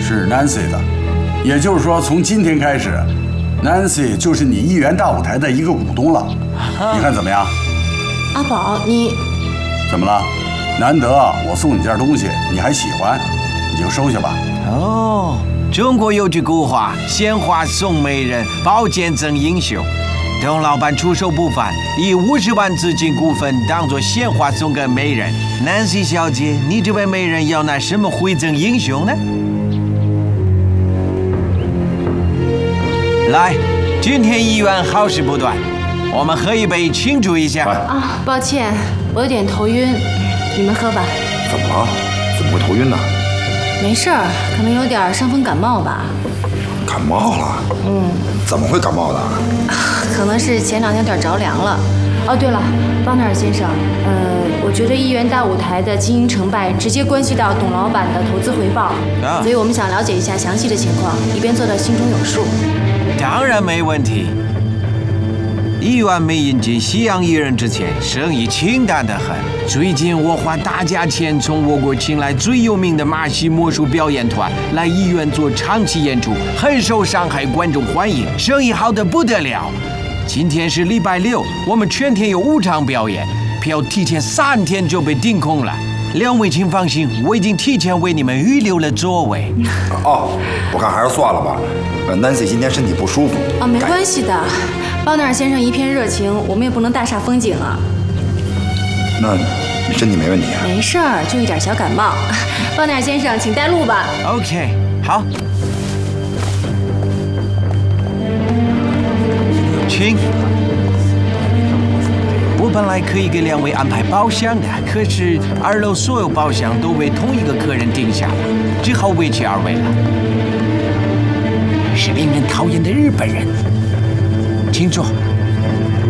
是 Nancy 的，也就是说，从今天开始，Nancy 就是你一元大舞台的一个股东了。你看怎么样？ 阿宝，你怎么了？难得我送你件东西，你还喜欢，你就收下吧。 哦，中国有句古话：鲜花送美人，宝剑赠英雄。董老板出手不凡，以50万资金股份当做鲜花送给美人。Nancy 小姐，你这位美人要拿什么回赠英雄呢？来，今天1元好事不断，我们喝一杯庆祝一下。 啊，抱歉，我有点头晕，你们喝吧。 怎么了？怎么会头晕呢？ 没事儿，可能有点伤风感冒吧。 感冒了？怎么会感冒的？ 可能是前2天有点着凉了。哦，对了，邦纳尔先生，我觉得一元大舞台的经营成败直接关系到董老板的投资回报，所以我们想了解一下详细的情况，以便做到心中有数。 当然没问题。1元没引进西洋艺人之前，生意清淡得很。最近我花大价钱从我国请来最有名的马戏魔术表演团来医院做长期演出，很受上海观众欢迎，生意好得不得了。今天是礼拜6，我们全天有5场表演，票提前3天就被订空了。2位请放心，我已经提前为你们预留了座位。 哦，我看还是算了吧。Nancy 今天身体不舒服。 哦，没关系的，邦纳尔先生一片热情，我们也不能大煞风景啊。 那你身体没问题啊？ 没事儿，就一点小感冒。邦纳尔先生，请带路吧。 OK， 好，请。我本来可以给2位安排包厢的，可是2楼所有包厢都被同一个客人订下了，只好委屈2位了。是令人讨厌的日本人，请坐。